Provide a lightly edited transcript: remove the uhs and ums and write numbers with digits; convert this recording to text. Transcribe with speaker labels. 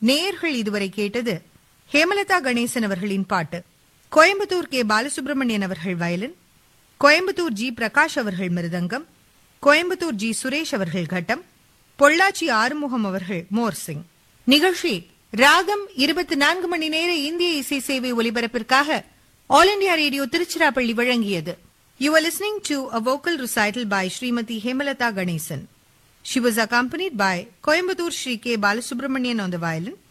Speaker 1: நேயர்கள் இதுவரை கேட்டது ஹேமலதா கணேசன் அவர்களின் பாட்டு. கோயம்புத்தூர் கே. பாலசுப்ரமணியன் அவர்கள் வயலின், கோயம்புத்தூர் ஜி. பிரகாஷ் அவர்கள் மிருதங்கம், கோயம்புத்தூர் ஜி. சுரேஷ் அவர்கள் கட்டம், பொள்ளாச்சி ஆறுமுகம் அவர்கள் மோர்சிங். நிகழ்ச்சி ராகம் 24 மணி நேர இந்திய இசை சேவை ஒலிபரப்பிற்காக ஆல் இண்டியா ரேடியோ திருச்சிராப்பள்ளி வழங்கியது. You are listening to a vocal recital by Srimati Hemalata Ganesan. She was accompanied by Coimbatore Sri K. Balasubramanian on the violin,